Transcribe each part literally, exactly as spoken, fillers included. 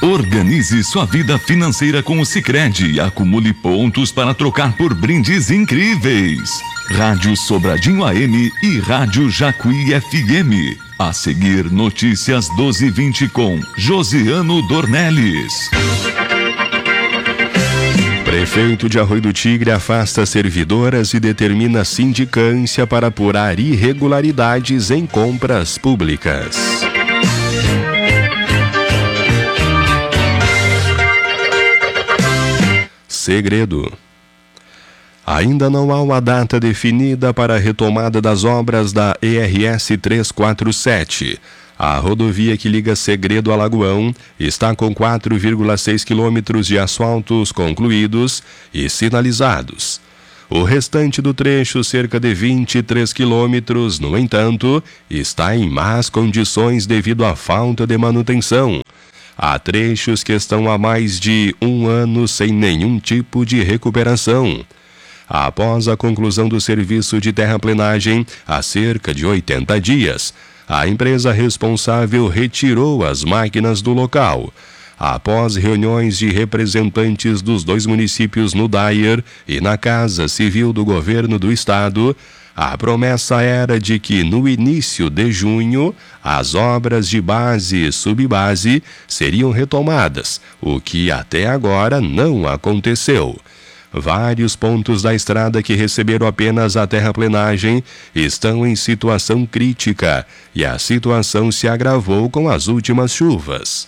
Organize sua vida financeira com o Sicredi e acumule pontos para trocar por brindes incríveis. Rádio Sobradinho A M e Rádio Jacuí F M. A seguir, notícias doze e vinte com Josiano Dornelles. Prefeito de Arroio do Tigre afasta servidoras e determina sindicância para apurar irregularidades em compras públicas. Segredo. Ainda não há uma data definida para a retomada das obras da E R S trezentos e quarenta e sete. A rodovia que liga Segredo a Lagoão está com quatro vírgula seis quilômetros de asfaltos concluídos e sinalizados. O restante do trecho, cerca de vinte e três quilômetros, no entanto, está em más condições devido à falta de manutenção. Há trechos que estão há mais de um ano sem nenhum tipo de recuperação. Após a conclusão do serviço de terraplenagem, há cerca de oitenta dias, a empresa responsável retirou as máquinas do local. Após reuniões de representantes dos dois municípios no Dyer e na Casa Civil do Governo do Estado, a promessa era de que no início de junho as obras de base e subbase seriam retomadas, o que até agora não aconteceu. Vários pontos da estrada que receberam apenas a terraplenagem estão em situação crítica e a situação se agravou com as últimas chuvas.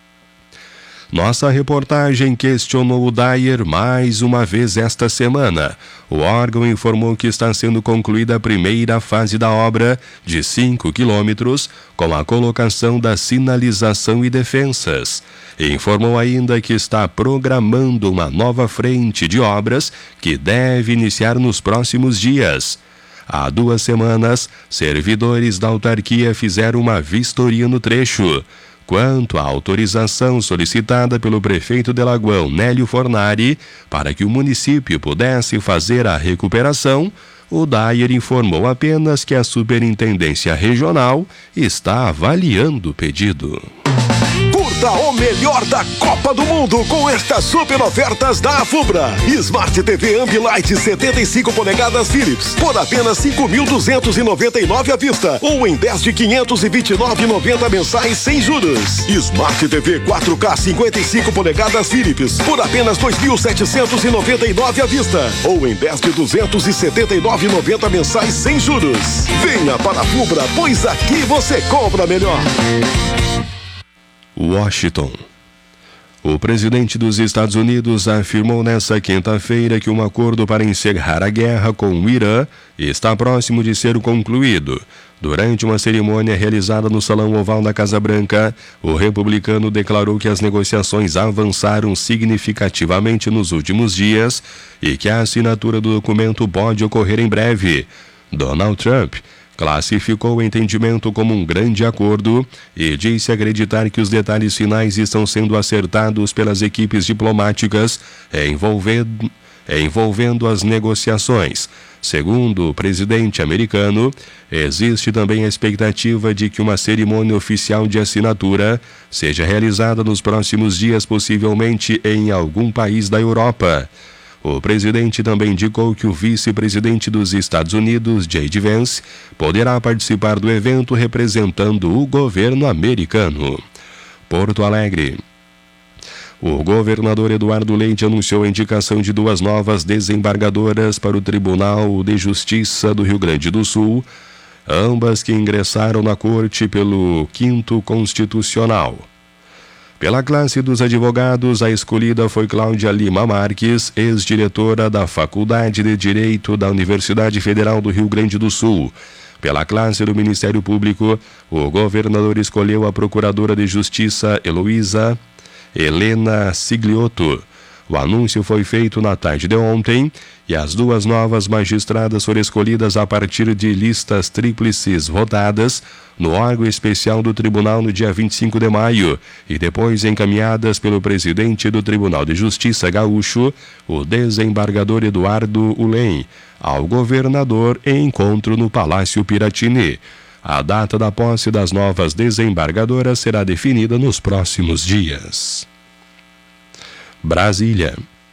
Nossa reportagem questionou o Dyer mais uma vez esta semana. O órgão informou que está sendo concluída a primeira fase da obra, de cinco quilômetros, com a colocação da sinalização e defensas. Informou ainda que está programando uma nova frente de obras que deve iniciar nos próximos dias. Há duas semanas, servidores da autarquia fizeram uma vistoria no trecho. Quanto à autorização solicitada pelo prefeito de Lagoão, Nélio Fornari, para que o município pudesse fazer a recuperação, o Dyer informou apenas que a Superintendência Regional está avaliando o pedido. Curta o melhor da Copa do Mundo com estas super ofertas da Afubra. Smart T V Ambilight setenta e cinco polegadas Philips por apenas cinco mil duzentos e noventa e nove reais à vista ou em dez de quinhentos e vinte e nove reais e noventa centavos mensais sem juros. Smart T V quatro K cinquenta e cinco polegadas Philips por apenas dois mil setecentos e noventa e nove reais à vista ou em dez de duzentos e setenta e nove reais e noventa centavos mensais sem juros. Venha para a Afubra, pois aqui você compra melhor. Washington. O presidente dos Estados Unidos afirmou nesta quinta-feira que um acordo para encerrar a guerra com o Irã está próximo de ser concluído. Durante uma cerimônia realizada no Salão Oval da Casa Branca, o republicano declarou que as negociações avançaram significativamente nos últimos dias e que a assinatura do documento pode ocorrer em breve. Donald Trump classificou o entendimento como um grande acordo e disse acreditar que os detalhes finais estão sendo acertados pelas equipes diplomáticas envolvendo, envolvendo as negociações. Segundo o presidente americano, existe também a expectativa de que uma cerimônia oficial de assinatura seja realizada nos próximos dias, possivelmente em algum país da Europa. O presidente também indicou que o vice-presidente dos Estados Unidos, J D Vance, poderá participar do evento representando o governo americano. Porto Alegre. O governador Eduardo Leite anunciou a indicação de duas novas desembargadoras para o Tribunal de Justiça do Rio Grande do Sul, ambas que ingressaram na corte pelo quinto Constitucional. Pela classe dos advogados, a escolhida foi Cláudia Lima Marques, ex-diretora da Faculdade de Direito da Universidade Federal do Rio Grande do Sul. Pela classe do Ministério Público, o governador escolheu a procuradora de Justiça Heloísa Helena Sigliotto. O anúncio foi feito na tarde de ontem e as duas novas magistradas foram escolhidas a partir de listas tríplices votadas no órgão especial do tribunal no dia vinte e cinco de maio e depois encaminhadas pelo presidente do Tribunal de Justiça Gaúcho, o desembargador Eduardo Ulem, ao governador em encontro no Palácio Piratini. A data da posse das novas desembargadoras será definida nos próximos dias. Brasília.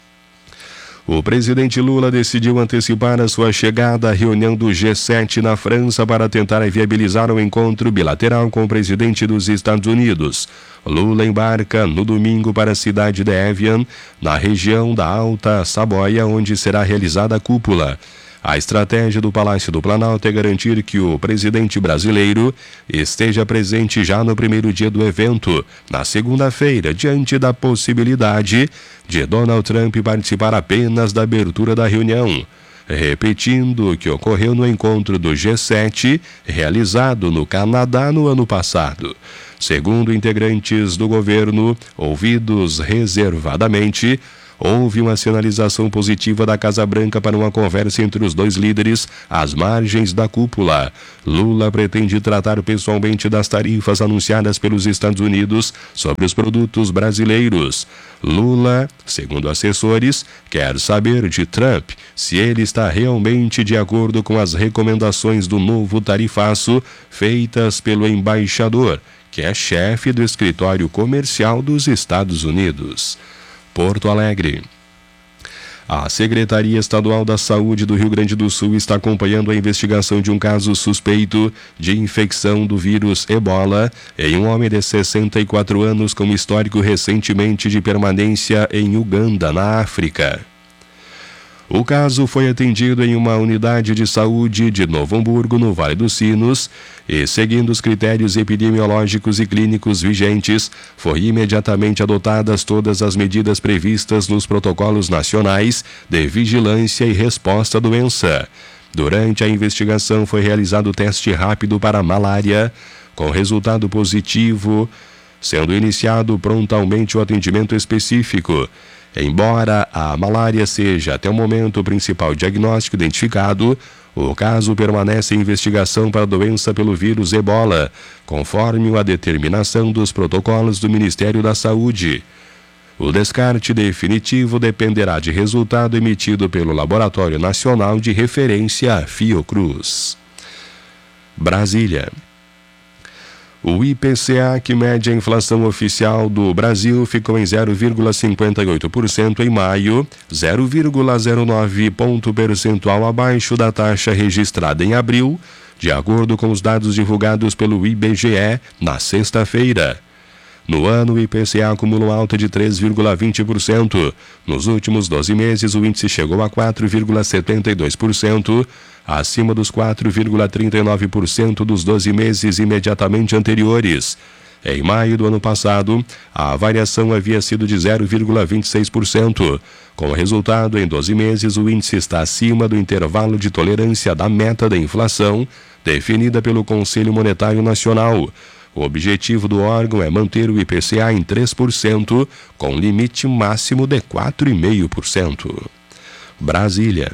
O presidente Lula decidiu antecipar a sua chegada à reunião do G sete na França para tentar viabilizar um encontro bilateral com o presidente dos Estados Unidos. Lula embarca no domingo para a cidade de Evian, na região da Alta Saboia, onde será realizada a cúpula. A estratégia do Palácio do Planalto é garantir que o presidente brasileiro esteja presente já no primeiro dia do evento, na segunda-feira, diante da possibilidade de Donald Trump participar apenas da abertura da reunião, repetindo o que ocorreu no encontro do G sete, realizado no Canadá no ano passado. Segundo integrantes do governo, ouvidos reservadamente, houve uma sinalização positiva da Casa Branca para uma conversa entre os dois líderes às margens da cúpula. Lula pretende tratar pessoalmente das tarifas anunciadas pelos Estados Unidos sobre os produtos brasileiros. Lula, segundo assessores, quer saber de Trump se ele está realmente de acordo com as recomendações do novo tarifaço feitas pelo embaixador, que é chefe do escritório comercial dos Estados Unidos. Porto Alegre. A Secretaria Estadual da Saúde do Rio Grande do Sul está acompanhando a investigação de um caso suspeito de infecção do vírus Ebola em um homem de sessenta e quatro anos com histórico recentemente de permanência em Uganda, na África. O caso foi atendido em uma unidade de saúde de Novo Hamburgo, no Vale dos Sinos, e, seguindo os critérios epidemiológicos e clínicos vigentes, foram imediatamente adotadas todas as medidas previstas nos protocolos nacionais de vigilância e resposta à doença. Durante a investigação foi realizado o teste rápido para malária, com resultado positivo, sendo iniciado prontamente o atendimento específico. Embora a malária seja até o momento o principal diagnóstico identificado, o caso permanece em investigação para a doença pelo vírus Ebola, conforme a determinação dos protocolos do Ministério da Saúde. O descarte definitivo dependerá de resultado emitido pelo Laboratório Nacional de Referência Fiocruz. Brasília. O I P C A, que mede a inflação oficial do Brasil, ficou em zero vírgula cinquenta e oito por cento em maio, zero vírgula zero nove ponto percentual abaixo da taxa registrada em abril, de acordo com os dados divulgados pelo I B G E na sexta-feira. No ano, o I P C A acumulou alta de três vírgula vinte por cento. Nos últimos doze meses, o índice chegou a quatro vírgula setenta e dois por cento, acima dos quatro vírgula trinta e nove por cento dos doze meses imediatamente anteriores. Em maio do ano passado, a variação havia sido de zero vírgula vinte e seis por cento. Com o resultado, em doze meses, o índice está acima do intervalo de tolerância da meta da inflação, definida pelo Conselho Monetário Nacional. O objetivo do órgão é manter o I P C A em três por cento, com limite máximo de quatro vírgula cinco por cento. Brasília.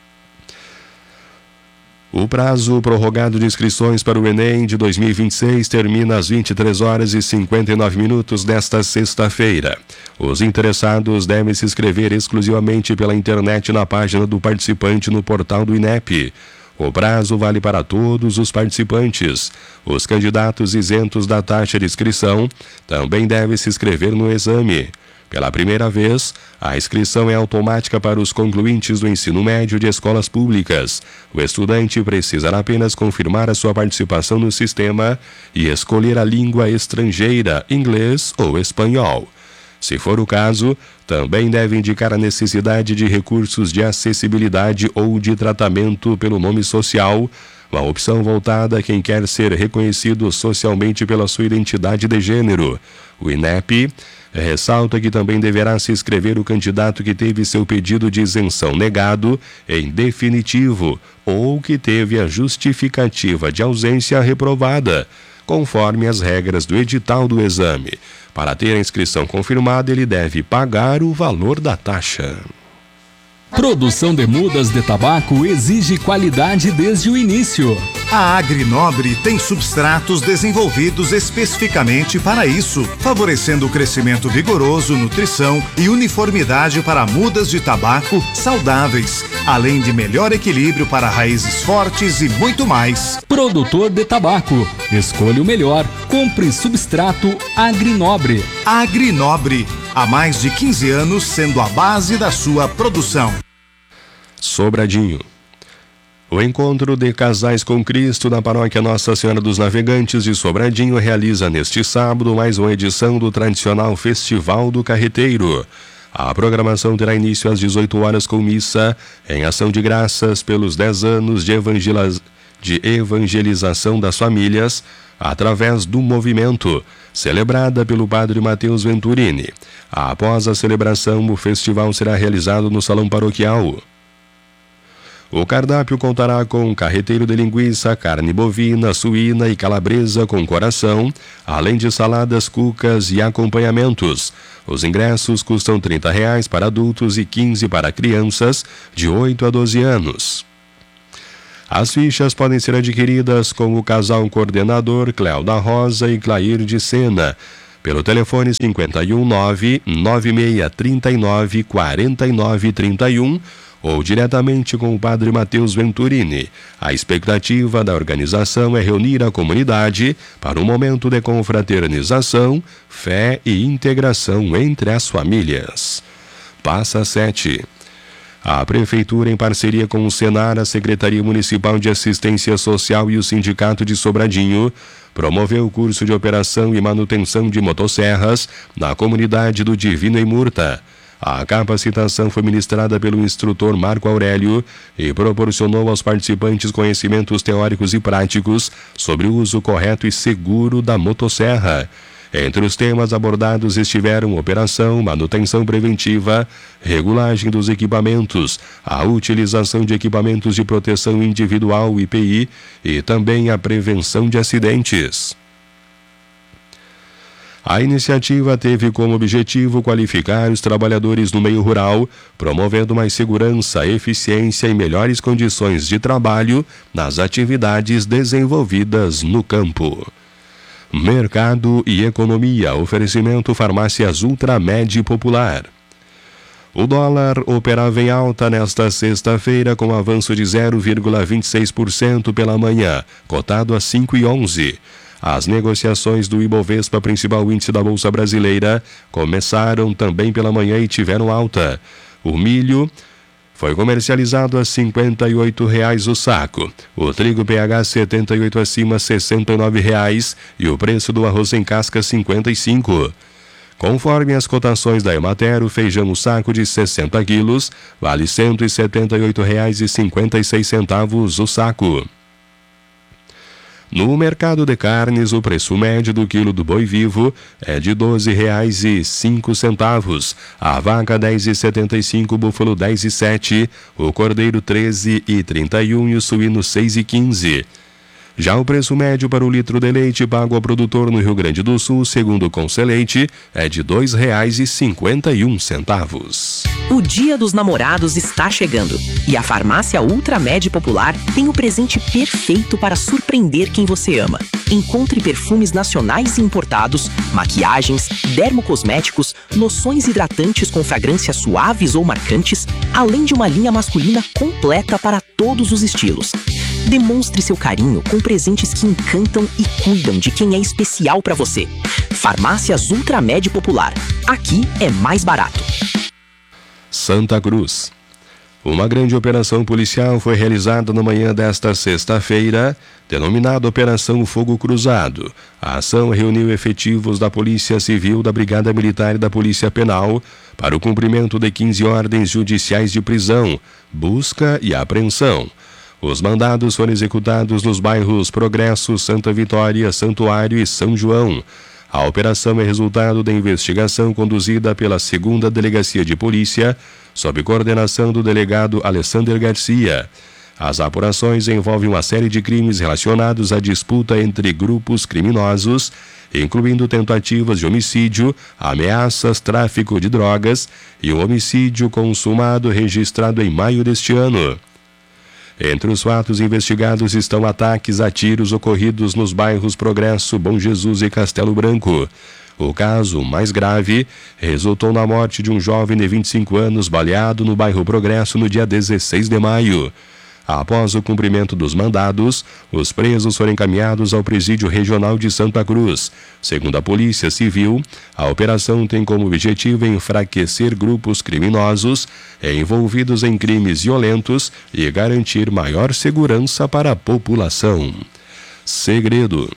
O prazo prorrogado de inscrições para o Enem de dois mil e vinte e seis termina às vinte e três horas e cinquenta e nove minutos desta sexta-feira. Os interessados devem se inscrever exclusivamente pela internet na página do participante no portal do INEP. O prazo vale para todos os participantes. Os candidatos isentos da taxa de inscrição também devem se inscrever no exame. Pela primeira vez, a inscrição é automática para os concluintes do ensino médio de escolas públicas. O estudante precisará apenas confirmar a sua participação no sistema e escolher a língua estrangeira, inglês ou espanhol. Se for o caso, também deve indicar a necessidade de recursos de acessibilidade ou de tratamento pelo nome social, uma opção voltada a quem quer ser reconhecido socialmente pela sua identidade de gênero. O INEP ressalta que também deverá se inscrever o candidato que teve seu pedido de isenção negado em definitivo ou que teve a justificativa de ausência reprovada, conforme as regras do edital do exame. Para ter a inscrição confirmada, ele deve pagar o valor da taxa. Produção de mudas de tabaco exige qualidade desde o início. A Agrinobre tem substratos desenvolvidos especificamente para isso, favorecendo o crescimento vigoroso, nutrição e uniformidade para mudas de tabaco saudáveis, além de melhor equilíbrio para raízes fortes e muito mais. Produtor de tabaco, escolha o melhor. Compre substrato Agrinobre. Agrinobre, há mais de quinze anos sendo a base da sua produção. Sobradinho. O encontro de casais com Cristo na paróquia Nossa Senhora dos Navegantes de Sobradinho realiza neste sábado mais uma edição do tradicional Festival do Carreteiro. A programação terá início às dezoito horas com missa em ação de graças pelos dez anos de, evangeliza... de evangelização das famílias através do movimento, celebrada pelo padre Mateus Venturini. Após a celebração, o festival será realizado no Salão Paroquial. O cardápio contará com carreteiro de linguiça, carne bovina, suína e calabresa com coração, além de saladas, cucas e acompanhamentos. Os ingressos custam trinta reais para adultos e quinze para crianças de oito a doze anos. As fichas podem ser adquiridas com o casal coordenador Cléo da Rosa e Clair de Sena, pelo telefone cinco um nove, nove seis três nove, quatro nove três um ou diretamente com o padre Mateus Venturini. A expectativa da organização é reunir a comunidade para um momento de confraternização, fé e integração entre as famílias. Passa sete. A Prefeitura, em parceria com o Senar, a Secretaria Municipal de Assistência Social e o Sindicato de Sobradinho, promoveu o curso de operação e manutenção de motosserras na comunidade do Divino Imurta. A capacitação foi ministrada pelo instrutor Marco Aurélio e proporcionou aos participantes conhecimentos teóricos e práticos sobre o uso correto e seguro da motosserra. Entre os temas abordados estiveram operação, manutenção preventiva, regulagem dos equipamentos, a utilização de equipamentos de proteção individual I P I e também a prevenção de acidentes. A iniciativa teve como objetivo qualificar os trabalhadores no meio rural, promovendo mais segurança, eficiência e melhores condições de trabalho nas atividades desenvolvidas no campo. Mercado e economia, oferecimento Farmácias Ultramed Popular. O dólar operava em alta nesta sexta-feira com avanço de zero vírgula vinte e seis por cento pela manhã, cotado a cinco e onze. As negociações do Ibovespa, principal índice da Bolsa Brasileira, começaram também pela manhã e tiveram alta. O milho foi comercializado a cinquenta e oito reais o saco. O trigo P H setenta e oito acima, sessenta e nove reais e o preço do arroz em casca cinquenta e cinco. Conforme as cotações da Emater, o feijão o saco de sessenta quilos vale cento e setenta e oito reais e cinquenta e seis centavos o saco. No mercado de carnes, o preço médio do quilo do boi vivo é de doze reais e cinco centavos, a vaca dez reais e setenta e cinco, o búfalo dez reais e sete, o cordeiro treze reais e trinta e um e o suíno seis reais e quinze. Já o preço médio para o litro de leite pago ao produtor no Rio Grande do Sul, segundo o Conceleite, é de dois reais e cinquenta e um centavos. O Dia dos Namorados está chegando e a Farmácia Ultramed Popular tem o presente perfeito para surpreender quem você ama. Encontre perfumes nacionais e importados, maquiagens, dermocosméticos, loções hidratantes com fragrâncias suaves ou marcantes, além de uma linha masculina completa para todos os estilos. Demonstre seu carinho com presentes que encantam e cuidam de quem é especial para você. Farmácias Ultramed Popular. Aqui é mais barato. Santa Cruz. Uma grande operação policial foi realizada na manhã desta sexta-feira, denominada Operação Fogo Cruzado. A ação reuniu efetivos da Polícia Civil, da Brigada Militar e da Polícia Penal para o cumprimento de quinze ordens judiciais de prisão, busca e apreensão. Os mandados foram executados nos bairros Progresso, Santa Vitória, Santuário e São João. A operação é resultado da investigação conduzida pela segunda Delegacia de Polícia, sob coordenação do delegado Alessandro Garcia. As apurações envolvem uma série de crimes relacionados à disputa entre grupos criminosos incluindo tentativas de homicídio, ameaças, tráfico de drogas e um homicídio consumado registrado em maio deste ano. Entre os fatos investigados estão ataques a tiros ocorridos nos bairros Progresso, Bom Jesus e Castelo Branco. O caso mais grave resultou na morte de um jovem de vinte e cinco anos baleado no bairro Progresso no dia dezesseis de maio. Após o cumprimento dos mandados, os presos foram encaminhados ao Presídio Regional de Santa Cruz. Segundo a Polícia Civil, a operação tem como objetivo enfraquecer grupos criminosos envolvidos em crimes violentos e garantir maior segurança para a população. Segredo.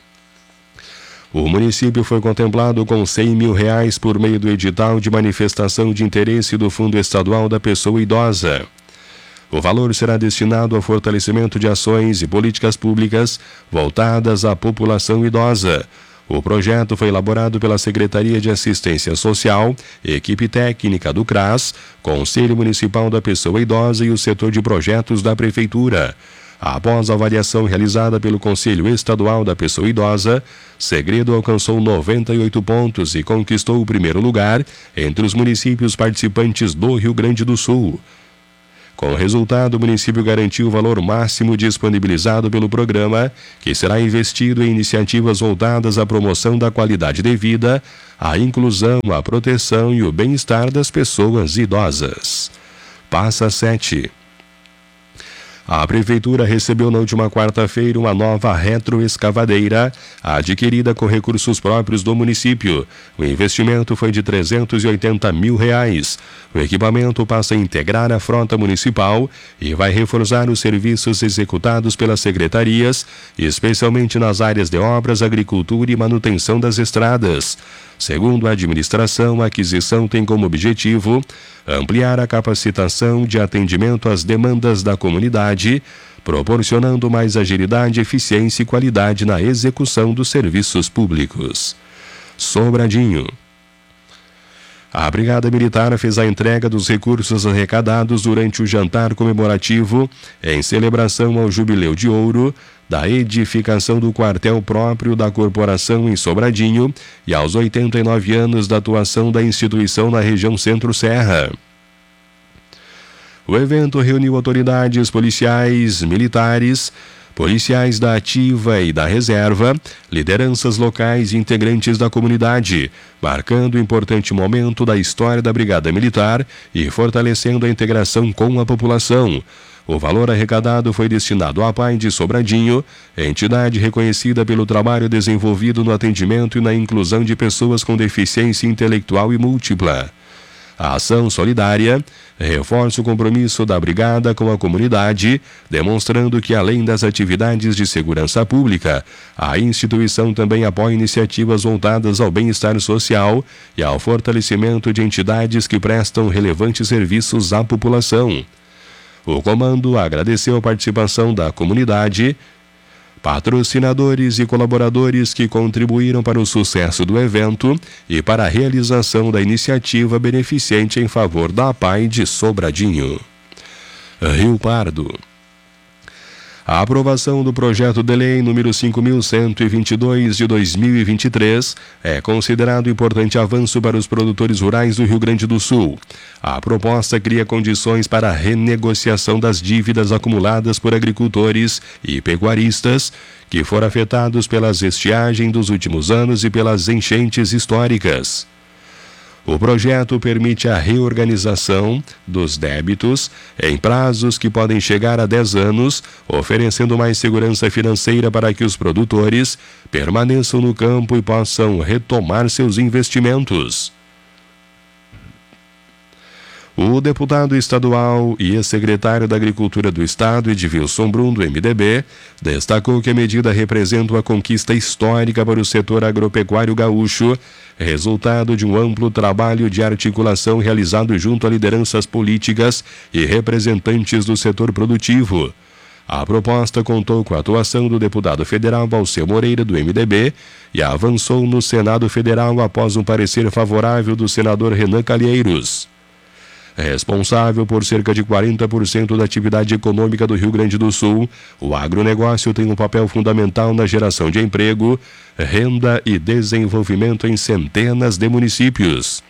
O município foi contemplado com cem mil reais por meio do edital de manifestação de interesse do Fundo Estadual da Pessoa Idosa. O valor será destinado ao fortalecimento de ações e políticas públicas voltadas à população idosa. O projeto foi elaborado pela Secretaria de Assistência Social, equipe técnica do C R A S, Conselho Municipal da Pessoa Idosa e o setor de projetos da Prefeitura. Após a avaliação realizada pelo Conselho Estadual da Pessoa Idosa, Segredo alcançou noventa e oito pontos e conquistou o primeiro lugar entre os municípios participantes do Rio Grande do Sul. Com o resultado, o município garantiu o valor máximo disponibilizado pelo programa, que será investido em iniciativas voltadas à promoção da qualidade de vida, à inclusão, à proteção e o bem-estar das pessoas idosas. Passa sete. A Prefeitura recebeu na última quarta-feira uma nova retroescavadeira, adquirida com recursos próprios do município. O investimento foi de trezentos e oitenta mil reais. O equipamento passa a integrar a frota municipal e vai reforçar os serviços executados pelas secretarias, especialmente nas áreas de obras, agricultura e manutenção das estradas. Segundo a administração, a aquisição tem como objetivo ampliar a capacitação de atendimento às demandas da comunidade, proporcionando mais agilidade, eficiência e qualidade na execução dos serviços públicos. Sobradinho. A Brigada Militar fez a entrega dos recursos arrecadados durante o jantar comemorativo em celebração ao Jubileu de Ouro da edificação do quartel próprio da corporação em Sobradinho e aos oitenta e nove anos da atuação da instituição na região Centro-Serra. O evento reuniu autoridades policiais, militares, policiais da ativa e da reserva, lideranças locais e integrantes da comunidade, marcando um importante momento da história da Brigada Militar e fortalecendo a integração com a população. O valor arrecadado foi destinado à P A I de Sobradinho, entidade reconhecida pelo trabalho desenvolvido no atendimento e na inclusão de pessoas com deficiência intelectual e múltipla. A ação solidária reforça o compromisso da Brigada com a comunidade, demonstrando que, além das atividades de segurança pública, a instituição também apoia iniciativas voltadas ao bem-estar social e ao fortalecimento de entidades que prestam relevantes serviços à população. O comando agradeceu a participação da comunidade, patrocinadores e colaboradores que contribuíram para o sucesso do evento e para a realização da iniciativa beneficente em favor da P A I de Sobradinho. Rio Pardo. A aprovação do projeto de lei número cinco mil cento e vinte e dois de dois mil e vinte e três é considerado importante avanço para os produtores rurais do Rio Grande do Sul. A proposta cria condições para a renegociação das dívidas acumuladas por agricultores e pecuaristas que foram afetados pelas estiagens dos últimos anos e pelas enchentes históricas. O projeto permite a reorganização dos débitos em prazos que podem chegar a dez anos, oferecendo mais segurança financeira para que os produtores permaneçam no campo e possam retomar seus investimentos. O deputado estadual e ex-secretário da Agricultura do Estado, Edvilson Brum, do M D B, destacou que a medida representa uma conquista histórica para o setor agropecuário gaúcho, resultado de um amplo trabalho de articulação realizado junto a lideranças políticas e representantes do setor produtivo. A proposta contou com a atuação do deputado federal Valceu Moreira, do M D B, e avançou no Senado Federal após um parecer favorável do senador Renan Calheiros. Responsável por cerca de quarenta por cento da atividade econômica do Rio Grande do Sul, o agronegócio tem um papel fundamental na geração de emprego, renda e desenvolvimento em centenas de municípios.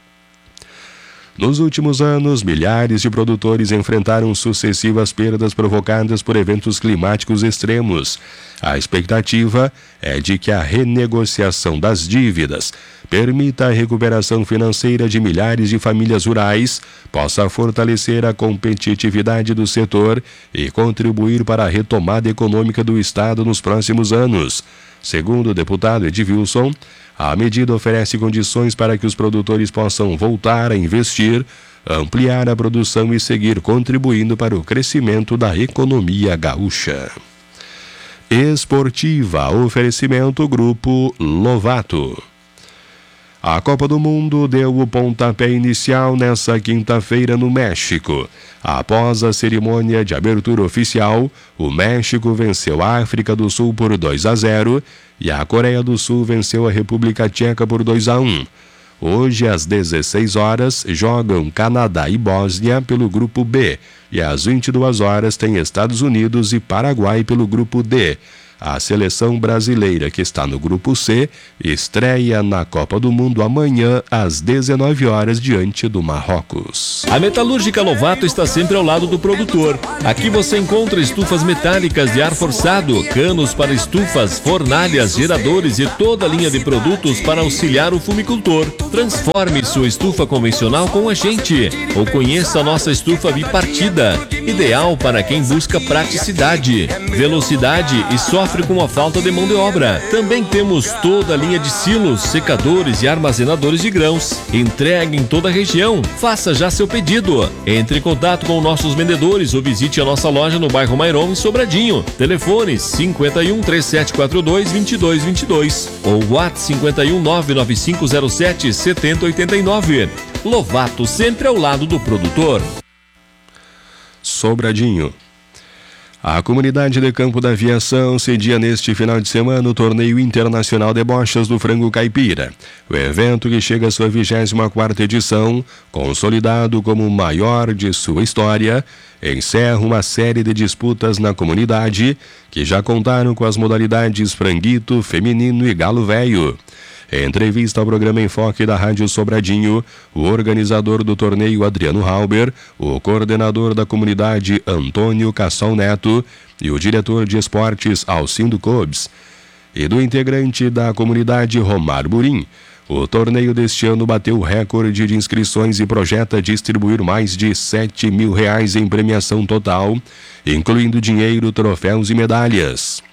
Nos últimos anos, milhares de produtores enfrentaram sucessivas perdas provocadas por eventos climáticos extremos. A expectativa é de que a renegociação das dívidas permita a recuperação financeira de milhares de famílias rurais, possa fortalecer a competitividade do setor e contribuir para a retomada econômica do Estado nos próximos anos. Segundo o deputado Edilson, a medida oferece condições para que os produtores possam voltar a investir, ampliar a produção e seguir contribuindo para o crescimento da economia gaúcha. Esportiva, oferecimento Grupo Lovato. A Copa do Mundo deu o pontapé inicial nesta quinta-feira no México. Após a cerimônia de abertura oficial, o México venceu a África do Sul por dois a zero e a Coreia do Sul venceu a República Tcheca por dois a um. Hoje, às dezesseis horas, jogam Canadá e Bósnia pelo Grupo B e às vinte e duas horas tem Estados Unidos e Paraguai pelo Grupo D. A seleção brasileira, que está no Grupo C, estreia na Copa do Mundo amanhã às dezenove horas diante do Marrocos. A Metalúrgica Lovato está sempre ao lado do produtor. Aqui você encontra estufas metálicas de ar forçado, canos para estufas, fornalhas, geradores e toda a linha de produtos para auxiliar o fumicultor. Transforme sua estufa convencional com a gente ou conheça a nossa estufa bipartida, ideal para quem busca praticidade, velocidade e sofre com a falta de mão de obra. Também temos toda a linha de silos, secadores e armazenadores de grãos. Entregue em toda a região. Faça já seu pedido. Entre em contato com nossos vendedores ou visite a nossa loja no bairro Mairon, em Sobradinho. Telefone cinquenta e um, três sete quatro dois, vinte e dois vinte e dois ou WhatsApp cinquenta e um, nove nove cinco zero sete, setenta oitenta e nove. Lovato, sempre ao lado do produtor. Sobradinho. A comunidade de Campo da Aviação cedia neste final de semana o Torneio Internacional de Bochas do Frango Caipira. O evento, que chega à sua vigésima quarta edição, consolidado como o maior de sua história, encerra uma série de disputas na comunidade que já contaram com as modalidades franguito, feminino e galo velho. Em entrevista ao programa Enfoque da Rádio Sobradinho, o organizador do torneio, Adriano Halber, o coordenador da comunidade, Antônio Cassol Neto, e o diretor de esportes, Alcindo Cobes, e do integrante da comunidade, Romar Burim, o torneio deste ano bateu o recorde de inscrições e projeta distribuir mais de sete mil reais em premiação total, incluindo dinheiro, troféus e medalhas.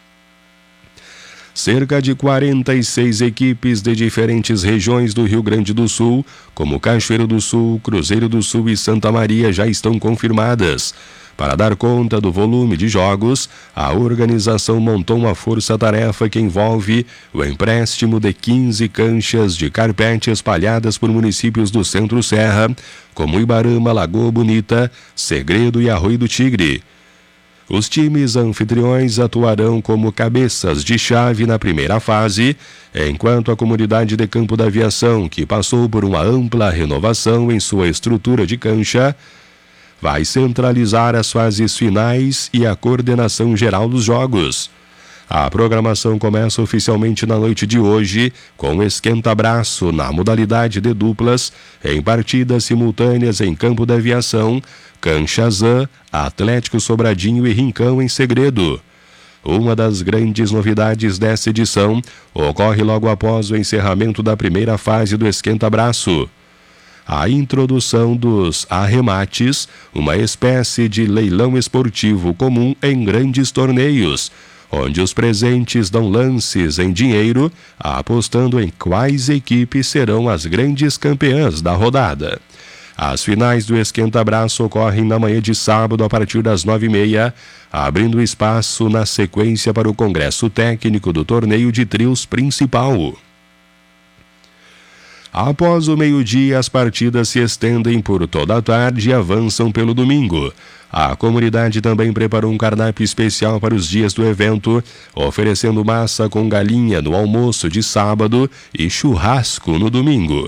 Cerca de quarenta e seis equipes de diferentes regiões do Rio Grande do Sul, como Cachoeiro do Sul, Cruzeiro do Sul e Santa Maria, já estão confirmadas. Para dar conta do volume de jogos, a organização montou uma força-tarefa que envolve o empréstimo de quinze canchas de carpete espalhadas por municípios do Centro-Serra, como Ibarama, Lagoa Bonita, Segredo e Arroio do Tigre. Os times anfitriões atuarão como cabeças de chave na primeira fase, enquanto a comunidade de Campo da Aviação, que passou por uma ampla renovação em sua estrutura de cancha, vai centralizar as fases finais e a coordenação geral dos jogos. A programação começa oficialmente na noite de hoje, com esquenta-braço na modalidade de duplas, em partidas simultâneas em Campo da Aviação, Canchazã, Atlético Sobradinho e Rincão em Segredo. Uma das grandes novidades dessa edição ocorre logo após o encerramento da primeira fase do esquenta-braço. A introdução dos arremates, uma espécie de leilão esportivo comum em grandes torneios, onde os presentes dão lances em dinheiro, apostando em quais equipes serão as grandes campeãs da rodada. As finais do esquenta-braço ocorrem na manhã de sábado a partir das nove e meia, abrindo espaço na sequência para o congresso técnico do torneio de trios principal. Após o meio-dia, as partidas se estendem por toda a tarde e avançam pelo domingo. A comunidade também preparou um cardápio especial para os dias do evento, oferecendo massa com galinha no almoço de sábado e churrasco no domingo.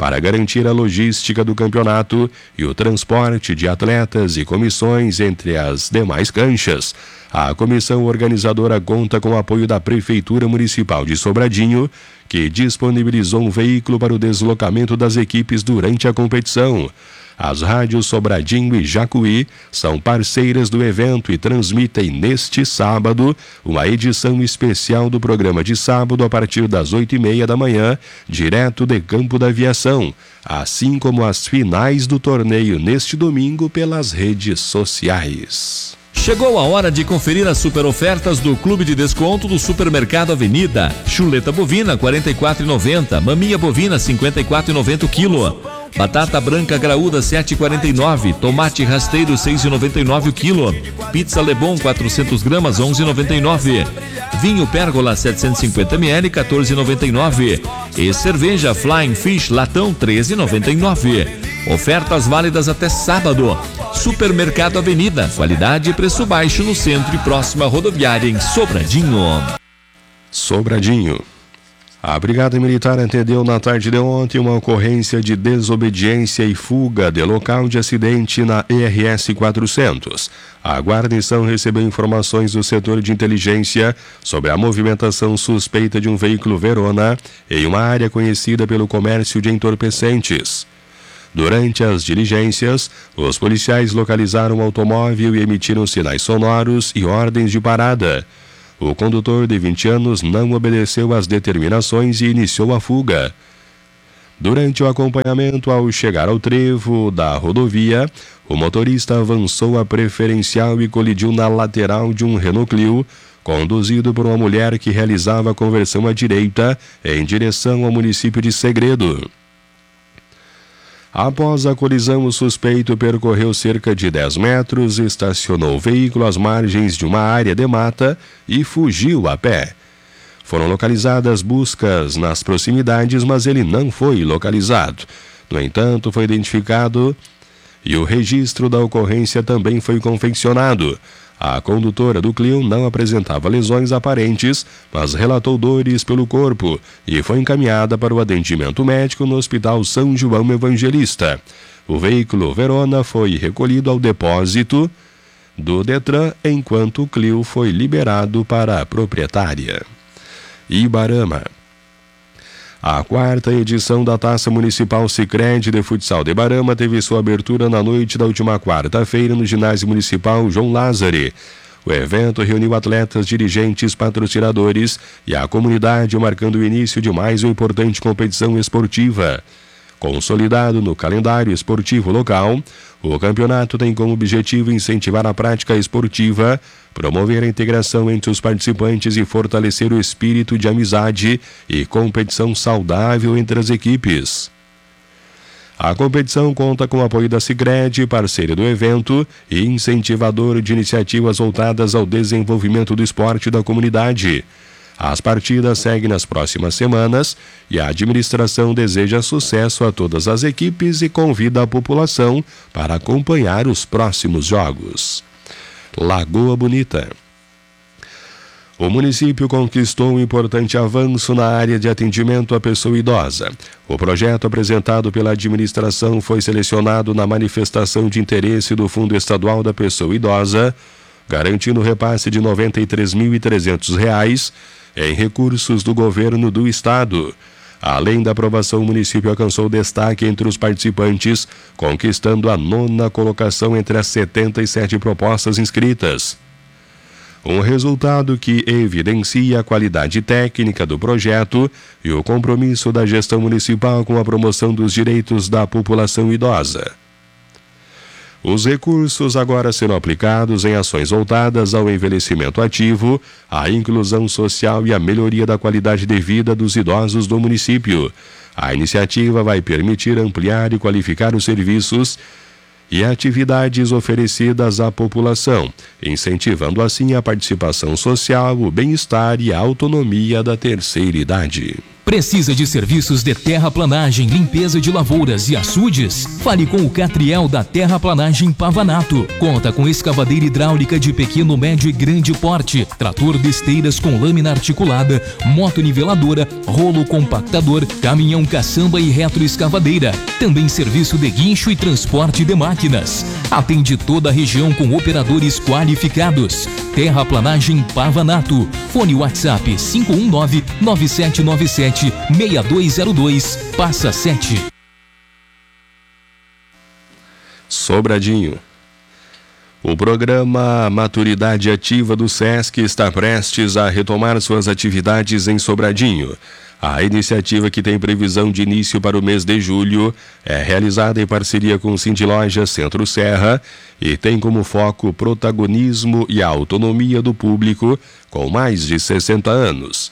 para garantir a logística do campeonato e o transporte de atletas e comissões entre as demais canchas. A comissão organizadora conta com o apoio da Prefeitura Municipal de Sobradinho, que disponibilizou um veículo para o deslocamento das equipes durante a competição. As rádios Sobradinho e Jacuí são parceiras do evento e transmitem neste sábado uma edição especial do programa de sábado a partir das oito e meia da manhã, direto de Campo da Aviação, assim como as finais do torneio neste domingo pelas redes sociais. Chegou a hora de conferir as super ofertas do Clube de Desconto do Supermercado Avenida. Chuleta bovina quarenta e quatro reais e noventa centavos, maminha bovina cinquenta e quatro reais e noventa centavos o quilo. Batata branca graúda sete reais e quarenta e nove centavos, tomate rasteiro seis reais e noventa e nove centavos o quilo. Pizza Lebon quatrocentas gramas onze reais e noventa e nove centavos. Vinho Pérgola setecentos e cinquenta mililitros quatorze reais e noventa e nove centavos. E cerveja Flying Fish latão treze reais e noventa e nove centavos. Ofertas válidas até sábado. Supermercado Avenida, qualidade e preço baixo no centro e próxima rodoviária em Sobradinho. Sobradinho. A Brigada Militar atendeu na tarde de ontem uma ocorrência de desobediência e fuga de local de acidente na E R S quatrocentos. A guarnição recebeu informações do setor de inteligência sobre a movimentação suspeita de um veículo Verona em uma área conhecida pelo comércio de entorpecentes. Durante as diligências, os policiais localizaram o automóvel e emitiram sinais sonoros e ordens de parada. O condutor de vinte anos não obedeceu às determinações e iniciou a fuga. Durante o acompanhamento ao chegar ao trevo da rodovia, o motorista avançou a preferencial e colidiu na lateral de um Renault Clio, conduzido por uma mulher que realizava a conversão à direita em direção ao município de Segredo. Após a colisão, o suspeito percorreu cerca de dez metros, estacionou o veículo às margens de uma área de mata e fugiu a pé. Foram localizadas buscas nas proximidades, mas ele não foi localizado. No entanto, foi identificado e o registro da ocorrência também foi confeccionado. A condutora do Clio não apresentava lesões aparentes, mas relatou dores pelo corpo e foi encaminhada para o atendimento médico no Hospital São João Evangelista. O veículo Verona foi recolhido ao depósito do Detran, enquanto o Clio foi liberado para a proprietária. Ibarama. A quarta edição da Taça Municipal Sicredi de Futsal de Ibarama teve sua abertura na noite da última quarta-feira no Ginásio Municipal João Lázari. O evento reuniu atletas, dirigentes, patrocinadores e a comunidade, marcando o início de mais uma importante competição esportiva. Consolidado no calendário esportivo local, o campeonato tem como objetivo incentivar a prática esportiva, promover a integração entre os participantes e fortalecer o espírito de amizade e competição saudável entre as equipes. A competição conta com o apoio da Sicredi, parceira do evento e incentivador de iniciativas voltadas ao desenvolvimento do esporte da comunidade. As partidas seguem nas próximas semanas e a administração deseja sucesso a todas as equipes e convida a população para acompanhar os próximos jogos. Lagoa Bonita. O município conquistou um importante avanço na área de atendimento à pessoa idosa. O projeto apresentado pela administração foi selecionado na manifestação de interesse do Fundo Estadual da Pessoa Idosa, garantindo o repasse de noventa e três mil e trezentos reais em recursos do governo do estado. Além da aprovação, o município alcançou destaque entre os participantes, conquistando a nona colocação entre as setenta e sete propostas inscritas. Um resultado que evidencia a qualidade técnica do projeto e o compromisso da gestão municipal com a promoção dos direitos da população idosa. Os recursos agora serão aplicados em ações voltadas ao envelhecimento ativo, à inclusão social e à melhoria da qualidade de vida dos idosos do município. A iniciativa vai permitir ampliar e qualificar os serviços e atividades oferecidas à população, incentivando assim a participação social, o bem-estar e a autonomia da terceira idade. Precisa de serviços de terraplanagem, limpeza de lavouras e açudes? Fale com o Catriel da Terraplanagem Pavanato. Conta com escavadeira hidráulica de pequeno, médio e grande porte, trator de esteiras com lâmina articulada, motoniveladora, rolo compactador, caminhão caçamba e retroescavadeira. Também serviço de guincho e transporte de máquinas. Atende toda a região com operadores qualificados. Terraplanagem Pavanato. Fone WhatsApp cinco um nove, nove sete nove sete, seis dois zero dois, passa sete. Sobradinho. O programa Maturidade Ativa do SESC está prestes a retomar suas atividades em Sobradinho. A iniciativa, que tem previsão de início para o mês de julho, é realizada em parceria com o Cindiloja Centro Serra e tem como foco o protagonismo e a autonomia do público com mais de sessenta anos.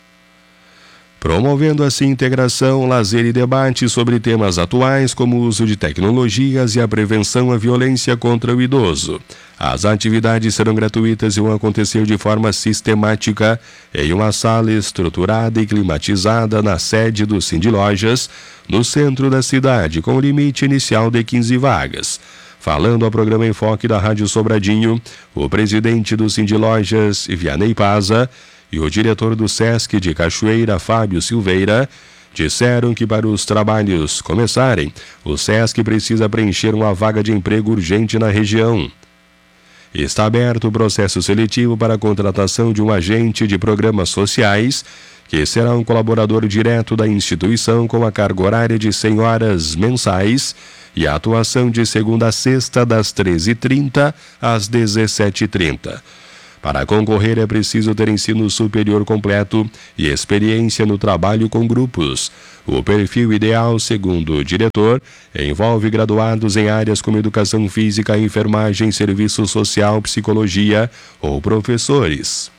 Promovendo assim integração, lazer e debate sobre temas atuais como o uso de tecnologias e a prevenção à violência contra o idoso. As atividades serão gratuitas e vão acontecer de forma sistemática em uma sala estruturada e climatizada na sede do Cindilojas, no centro da cidade, com limite inicial de quinze vagas. Falando ao programa Enfoque da Rádio Sobradinho, o presidente do Cindilojas, Vianney Paza, e o diretor do SESC de Cachoeira, Fábio Silveira, disseram que para os trabalhos começarem, o SESC precisa preencher uma vaga de emprego urgente na região. Está aberto o processo seletivo para a contratação de um agente de programas sociais, que será um colaborador direto da instituição com a carga horária de cem horas mensais e a atuação de segunda a sexta das treze e trinta às dezessete e trinta. Para concorrer é preciso ter ensino superior completo e experiência no trabalho com grupos. O perfil ideal, segundo o diretor, envolve graduados em áreas como educação física, enfermagem, serviço social, psicologia ou professores.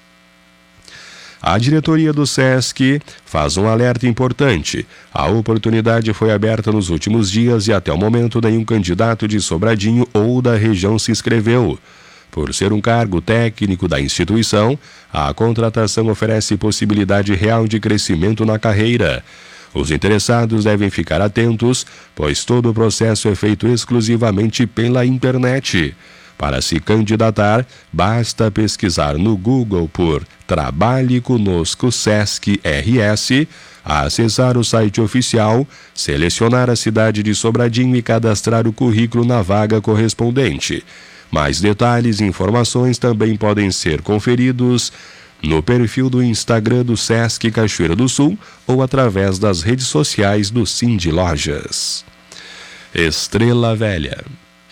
A diretoria do SESC faz um alerta importante. A oportunidade foi aberta nos últimos dias e até o momento nenhum candidato de Sobradinho ou da região se inscreveu. Por ser um cargo técnico da instituição, a contratação oferece possibilidade real de crescimento na carreira. Os interessados devem ficar atentos, pois todo o processo é feito exclusivamente pela internet. Para se candidatar, basta pesquisar no Google por Trabalhe Conosco SESC R S, acessar o site oficial, selecionar a cidade de Sobradinho e cadastrar o currículo na vaga correspondente. Mais detalhes e informações também podem ser conferidos no perfil do Instagram do SESC Cachoeira do Sul ou através das redes sociais do Cindilojas. Estrela Velha.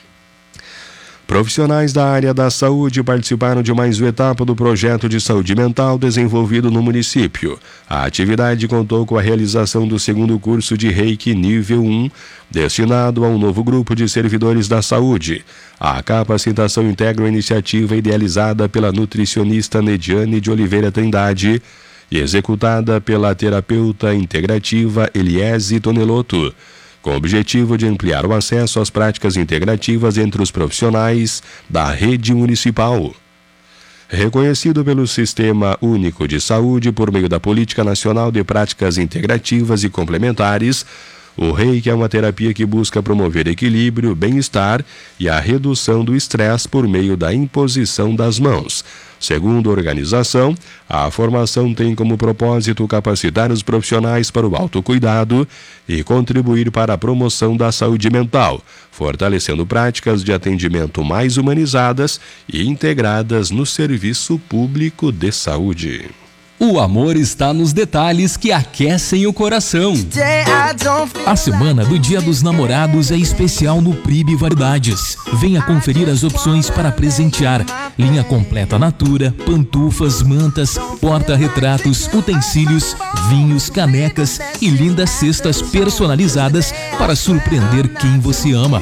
Profissionais da área da saúde participaram de mais uma etapa do projeto de saúde mental desenvolvido no município. A atividade contou com a realização do segundo curso de Reiki Nível um, destinado a um novo grupo de servidores da saúde. A capacitação integra uma iniciativa idealizada pela nutricionista Nediane de Oliveira Trindade e executada pela terapeuta integrativa Eliese Tonelotto, com o objetivo de ampliar o acesso às práticas integrativas entre os profissionais da rede municipal. Reconhecido pelo Sistema Único de Saúde por meio da Política Nacional de Práticas Integrativas e Complementares, o Reiki é uma terapia que busca promover equilíbrio, bem-estar e a redução do estresse por meio da imposição das mãos. Segundo a organização, a formação tem como propósito capacitar os profissionais para o autocuidado e contribuir para a promoção da saúde mental, fortalecendo práticas de atendimento mais humanizadas e integradas no serviço público de saúde. O amor está nos detalhes que aquecem o coração. A semana do Dia dos Namorados é especial no Pribe Variedades. Venha conferir as opções para presentear. Linha completa Natura, pantufas, mantas, porta-retratos, utensílios, vinhos, canecas e lindas cestas personalizadas para surpreender quem você ama.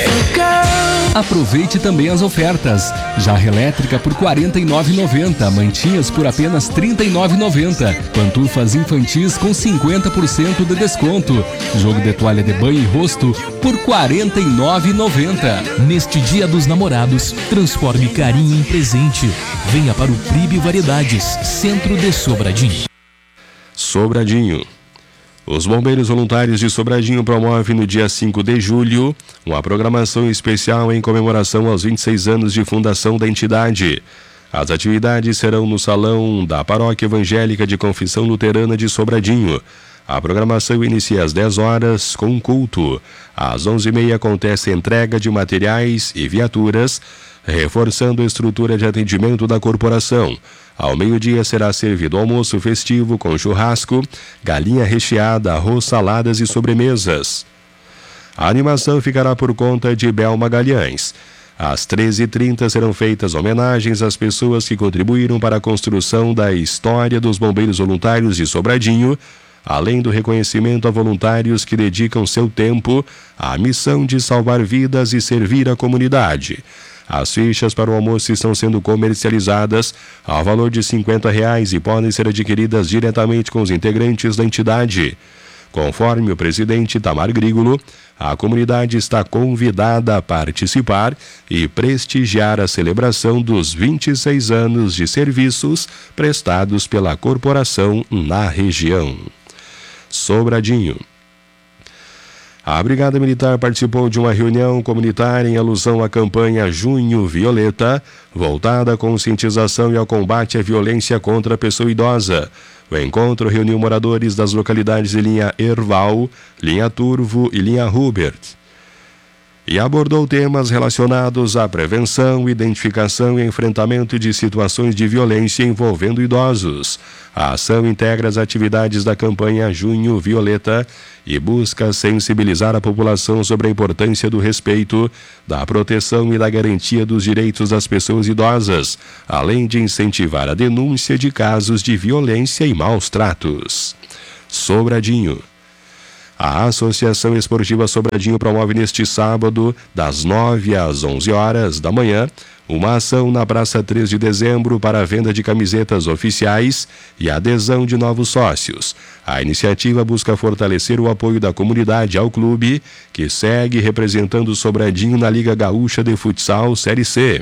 Aproveite também as ofertas. Jarra elétrica por quarenta e nove reais e noventa centavos, mantinhas por apenas trinta e nove reais e noventa centavos, pantufas infantis com cinquenta por cento de desconto, jogo de toalha de banho e rosto por quarenta e nove reais e noventa centavos. Neste Dia dos Namorados, transforme carinho em presente. Venha para o Pribe Variedades, centro de Sobradinho. Sobradinho. Os Bombeiros Voluntários de Sobradinho promovem no dia cinco de julho uma programação especial em comemoração aos vinte e seis anos de fundação da entidade. As atividades serão no Salão da Paróquia Evangélica de Confissão Luterana de Sobradinho. A programação inicia às dez horas com um culto. Às onze e meia acontece a entrega de materiais e viaturas, reforçando a estrutura de atendimento da corporação. Ao meio-dia será servido almoço festivo com churrasco, galinha recheada, arroz, saladas e sobremesas. A animação ficará por conta de Bel Magalhães. Às treze e trinta serão feitas homenagens às pessoas que contribuíram para a construção da história dos Bombeiros Voluntários de Sobradinho, além do reconhecimento a voluntários que dedicam seu tempo à missão de salvar vidas e servir a comunidade. As fichas para o almoço estão sendo comercializadas ao valor de cinquenta reais e podem ser adquiridas diretamente com os integrantes da entidade. Conforme o presidente Tamar Grigolo, a comunidade está convidada a participar e prestigiar a celebração dos vinte e seis anos de serviços prestados pela corporação na região. Sobradinho. A Brigada Militar participou de uma reunião comunitária em alusão à campanha Junho Violeta, voltada à conscientização e ao combate à violência contra a pessoa idosa. O encontro reuniu moradores das localidades de Linha Erval, Linha Turvo e Linha Hubert e abordou temas relacionados à prevenção, identificação e enfrentamento de situações de violência envolvendo idosos. A ação integra as atividades da campanha Junho Violeta e busca sensibilizar a população sobre a importância do respeito, da proteção e da garantia dos direitos das pessoas idosas, além de incentivar a denúncia de casos de violência e maus tratos. Sobradinho. A Associação Esportiva Sobradinho promove neste sábado, das nove às onze horas da manhã, uma ação na Praça três de dezembro para a venda de camisetas oficiais e a adesão de novos sócios. A iniciativa busca fortalecer o apoio da comunidade ao clube, que segue representando Sobradinho na Liga Gaúcha de Futsal Série C.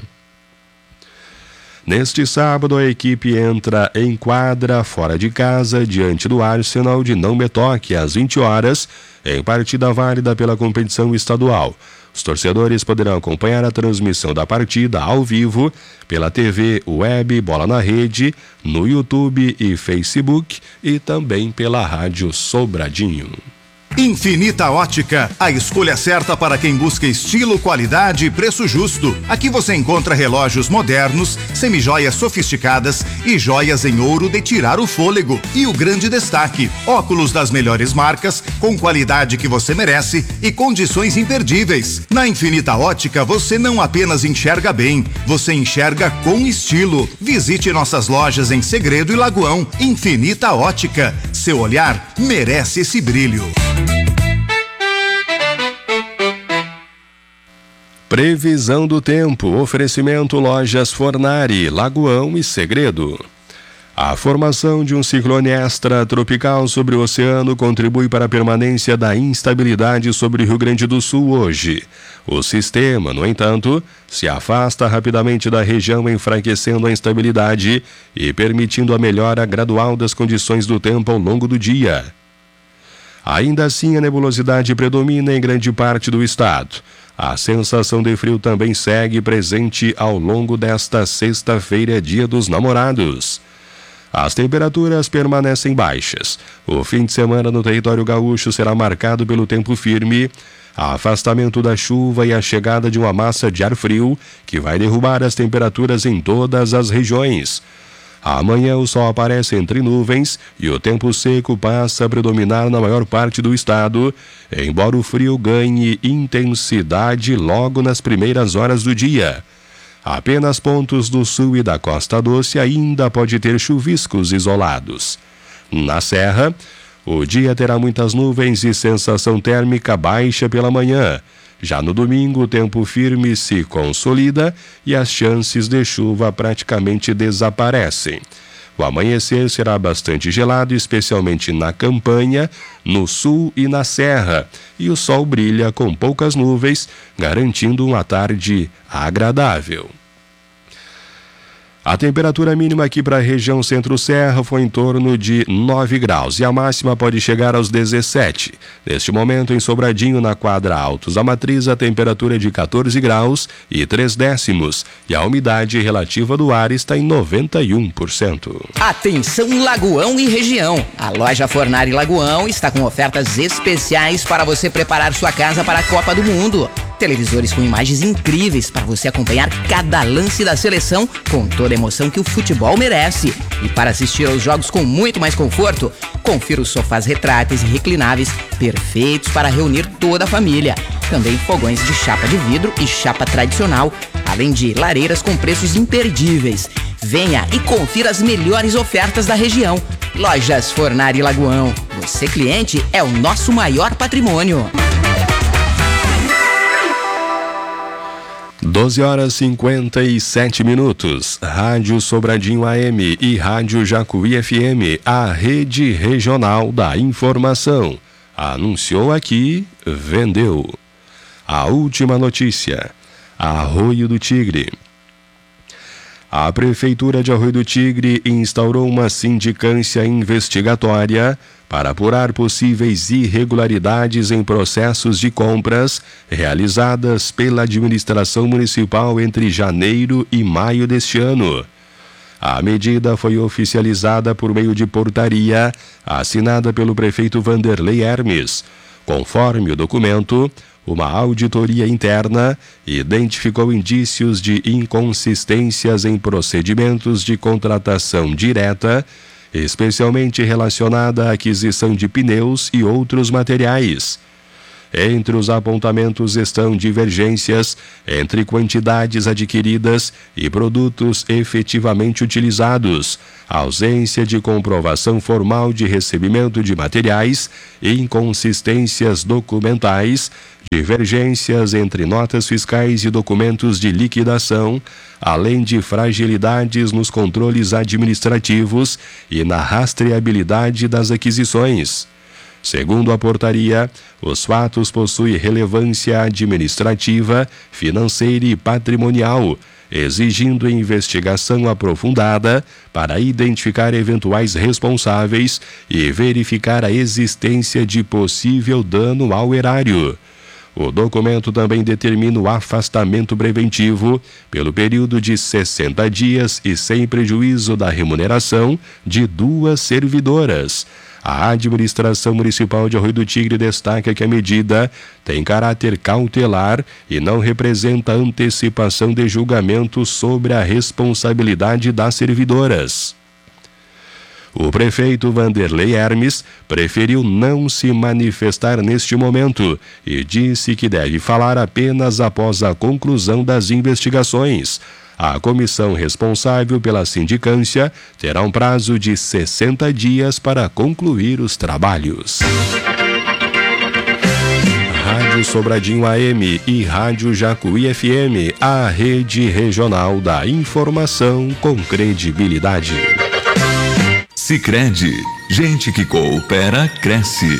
Neste sábado, a equipe entra em quadra fora de casa diante do Arsenal de Não Me Toque às vinte horas, em partida válida pela competição estadual. Os torcedores poderão acompanhar a transmissão da partida ao vivo pela T V Web Bola na Rede, no YouTube e Facebook e também pela Rádio Sobradinho. Infinita Ótica, a escolha certa para quem busca estilo, qualidade e preço justo. Aqui você encontra relógios modernos, semijoias sofisticadas e joias em ouro de tirar o fôlego. E o grande destaque, óculos das melhores marcas, com qualidade que você merece e condições imperdíveis. Na Infinita Ótica você não apenas enxerga bem, você enxerga com estilo. Visite nossas lojas em Segredo e Lagoão. Infinita Ótica, seu olhar merece esse brilho. Previsão do tempo, oferecimento Lojas Fornari, Lagoão e Segredo. A formação de um ciclone extratropical sobre o oceano contribui para a permanência da instabilidade sobre o Rio Grande do Sul hoje. O sistema, no entanto, se afasta rapidamente da região, enfraquecendo a instabilidade e permitindo a melhora gradual das condições do tempo ao longo do dia. Ainda assim, a nebulosidade predomina em grande parte do estado. A sensação de frio também segue presente ao longo desta sexta-feira, Dia dos Namorados. As temperaturas permanecem baixas. O fim de semana no território gaúcho será marcado pelo tempo firme, afastamento da chuva e a chegada de uma massa de ar frio que vai derrubar as temperaturas em todas as regiões. Amanhã o sol aparece entre nuvens e o tempo seco passa a predominar na maior parte do estado, embora o frio ganhe intensidade logo nas primeiras horas do dia. Apenas pontos do sul e da Costa Doce ainda pode ter chuviscos isolados. Na Serra, o dia terá muitas nuvens e sensação térmica baixa pela manhã. Já no domingo, o tempo firme se consolida e as chances de chuva praticamente desaparecem. O amanhecer será bastante gelado, especialmente na campanha, no sul e na serra, e o sol brilha com poucas nuvens, garantindo uma tarde agradável. A temperatura mínima aqui para a região Centro-Serra foi em torno de nove graus e a máxima pode chegar aos dezessete. Neste momento, em Sobradinho, na quadra Altos da Matriz, a temperatura é de quatorze graus e três décimos e a umidade relativa do ar está em noventa e um por cento. Atenção Lagoão e região. A loja Fornari Lagoão está com ofertas especiais para você preparar sua casa para a Copa do Mundo. Televisores com imagens incríveis para você acompanhar cada lance da seleção com toda a emoção que o futebol merece. E para assistir aos jogos com muito mais conforto, confira os sofás retráteis e reclináveis perfeitos para reunir toda a família. Também fogões de chapa de vidro e chapa tradicional, além de lareiras com preços imperdíveis. Venha e confira as melhores ofertas da região. Lojas Fornari Lagoão. Você, cliente, é o nosso maior patrimônio. doze horas e cinquenta e sete minutos. Rádio Sobradinho A M e Rádio Jacuí F M, a rede regional da informação. Anunciou aqui, vendeu. A última notícia. Arroio do Tigre. A Prefeitura de Arroio do Tigre instaurou uma sindicância investigatória para apurar possíveis irregularidades em processos de compras realizadas pela administração municipal entre janeiro e maio deste ano. A medida foi oficializada por meio de portaria assinada pelo prefeito Vanderlei Hermes. Conforme o documento, uma auditoria interna identificou indícios de inconsistências em procedimentos de contratação direta, especialmente relacionada à aquisição de pneus e outros materiais. Entre os apontamentos estão divergências entre quantidades adquiridas e produtos efetivamente utilizados, ausência de comprovação formal de recebimento de materiais, inconsistências documentais, divergências entre notas fiscais e documentos de liquidação, além de fragilidades nos controles administrativos e na rastreabilidade das aquisições. Segundo a portaria, os fatos possuem relevância administrativa, financeira e patrimonial, exigindo investigação aprofundada para identificar eventuais responsáveis e verificar a existência de possível dano ao erário. O documento também determina o afastamento preventivo pelo período de sessenta dias e sem prejuízo da remuneração de duas servidoras. A administração municipal de Arroio do Tigre destaca que a medida tem caráter cautelar e não representa antecipação de julgamento sobre a responsabilidade das servidoras. O prefeito Vanderlei Hermes preferiu não se manifestar neste momento e disse que deve falar apenas após a conclusão das investigações. A comissão responsável pela sindicância terá um prazo de sessenta dias para concluir os trabalhos. Rádio Sobradinho A M e Rádio Jacuí F M, a rede regional da informação com credibilidade. Sicredi, gente que coopera, cresce.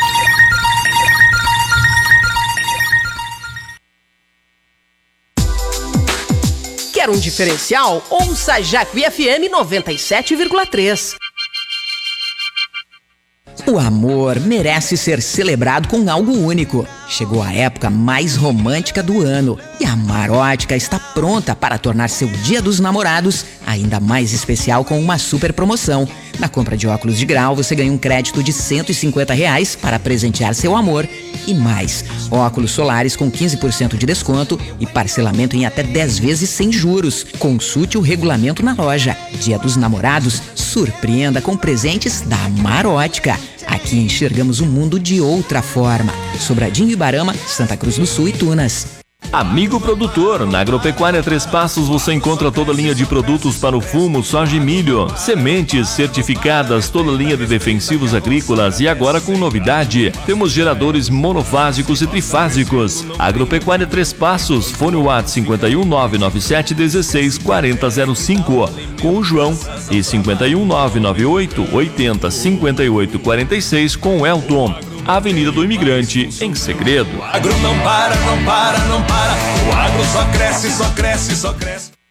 Quer um diferencial? Ouça Jacuí F M noventa e sete vírgula três. O amor merece ser celebrado com algo único. Chegou a época mais romântica do ano e a Marótica está pronta para tornar seu Dia dos Namorados ainda mais especial com uma super promoção. Na compra de óculos de grau, você ganha um crédito de cento e cinquenta reais para presentear seu amor e mais. Óculos solares com quinze por cento de desconto e parcelamento em até dez vezes sem juros. Consulte o regulamento na loja. Dia dos Namorados, surpreenda com presentes da Marótica. Aqui enxergamos o mundo de outra forma. Sobradinho, Ibarama, Santa Cruz do Sul e Tunas. Amigo produtor, na Agropecuária Três Passos você encontra toda a linha de produtos para o fumo, soja e milho, sementes certificadas, toda a linha de defensivos agrícolas e agora com novidade, temos geradores monofásicos e trifásicos. Agropecuária Três Passos, fone WhatsApp cinco um nove nove sete um seis quatro zero zero cinco com o João e cinco um nove nove oito oito zero cinco oito quatro seis com o Elton. Avenida do Imigrante, em Segredo. O agro não para, não para, não para. O agro só cresce, só cresce, só cresce.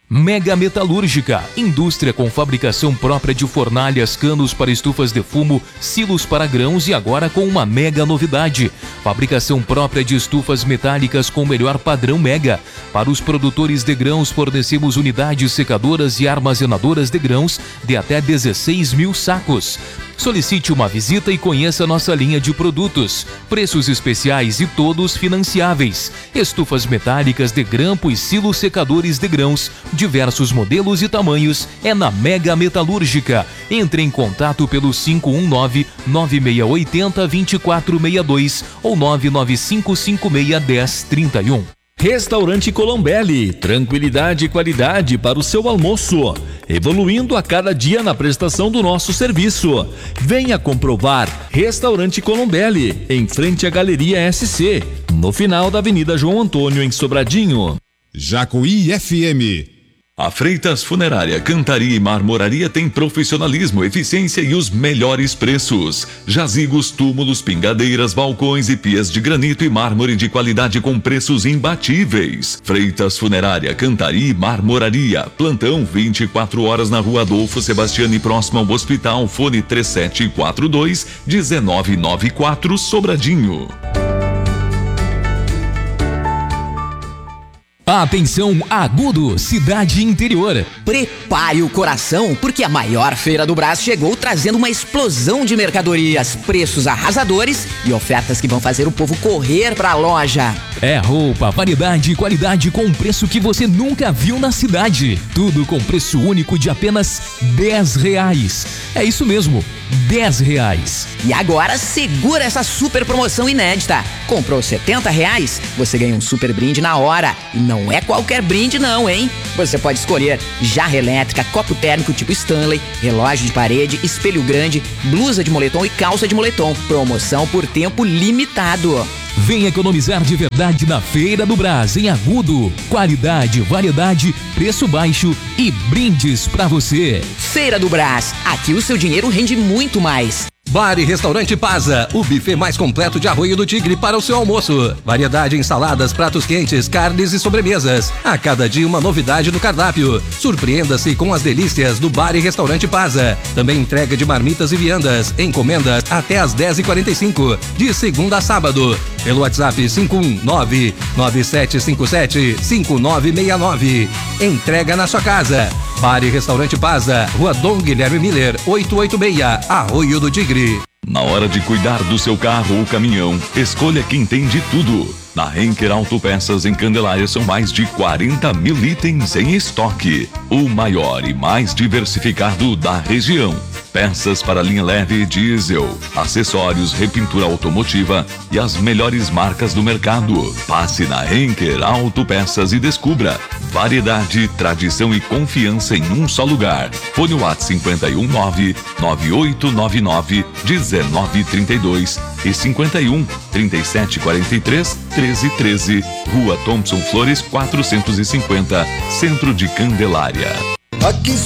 Mega Metalúrgica, indústria com fabricação própria de fornalhas, canos para estufas de fumo, silos para grãos e agora com uma mega novidade. Fabricação própria de estufas metálicas com melhor padrão Mega. Para os produtores de grãos fornecemos unidades secadoras e armazenadoras de grãos de até dezesseis mil sacos. Solicite uma visita e conheça nossa linha de produtos. Preços especiais e todos financiáveis. Estufas metálicas de grampo e silos secadores de grãos, diversos modelos e tamanhos, é na Mega Metalúrgica. Entre em contato pelo cinco um nove, nove seis oito zero, dois quatro seis dois ou nove nove cinco cinco seis um zero três um. Restaurante Colombelli, tranquilidade e qualidade para o seu almoço, evoluindo a cada dia na prestação do nosso serviço. Venha comprovar. Restaurante Colombelli, em frente à Galeria S C, no final da Avenida João Antônio, em Sobradinho. Jacuí F M. A Freitas Funerária, Cantaria e Marmoraria tem profissionalismo, eficiência e os melhores preços. Jazigos, túmulos, pingadeiras, balcões e pias de granito e mármore de qualidade com preços imbatíveis. Freitas Funerária, Cantaria e Marmoraria. Plantão vinte e quatro horas na Rua Adolfo Sebastiani, próximo ao hospital. Fone três sete quatro dois, um nove nove quatro, Sobradinho. Atenção, Agudo, cidade interior. Prepare o coração, porque a maior feira do Brás chegou trazendo uma explosão de mercadorias, preços arrasadores e ofertas que vão fazer o povo correr pra loja. É roupa, variedade e qualidade com um preço que você nunca viu na cidade. Tudo com preço único de apenas dez reais. É isso mesmo, dez reais. E agora segura essa super promoção inédita. Comprou setenta reais, você ganha um super brinde na hora. E não é qualquer brinde não, hein? Você pode escolher jarra elétrica, copo térmico tipo Stanley, relógio de parede, espelho grande, blusa de moletom e calça de moletom. Promoção por tempo limitado. Vem economizar de verdade na Feira do Brás, em Agudo. Qualidade, variedade, preço baixo e brindes pra você. Feira do Brás, aqui o seu dinheiro rende muito mais. Bar e Restaurante Paza, o buffet mais completo de Arroio do Tigre para o seu almoço. Variedade em saladas, pratos quentes, carnes e sobremesas. A cada dia uma novidade no cardápio. Surpreenda-se com as delícias do Bar e Restaurante Paza. Também entrega de marmitas e viandas. Encomendas até às dez e quarenta e cinco, de segunda a sábado. Pelo WhatsApp cinco um nove, nove sete cinco sete, cinco nove seis nove. Entrega na sua casa. Bar e Restaurante Paza, Rua Dom Guilherme Miller, oitocentos e oitenta e seis, Arroio do Tigre. Na hora de cuidar do seu carro ou caminhão, escolha quem tem de tudo. Na Henker Autopeças em Candelária são mais de quarenta mil itens em estoque. O maior e mais diversificado da região. Peças para linha leve e diesel, acessórios, repintura automotiva e as melhores marcas do mercado. Passe na Henker Autopeças e descubra variedade, tradição e confiança em um só lugar. Fone WhatsApp cinco um nove, nove oito nove nove, um nove três dois e cinco um, trinta e sete quarenta e três, treze treze. Rua Thompson Flores quatrocentos e cinquenta, Centro de Candelária. Aqui